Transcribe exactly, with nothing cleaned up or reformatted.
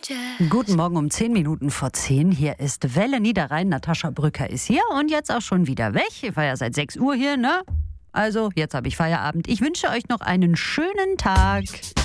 Guten Morgen um zehn Minuten vor zehn. Hier ist Welle Niederrhein. Natascha Brücker ist hier und jetzt auch schon wieder weg. Ich war ja seit sechs Uhr hier, ne? Also, jetzt habe ich Feierabend. Ich wünsche euch noch einen schönen Tag.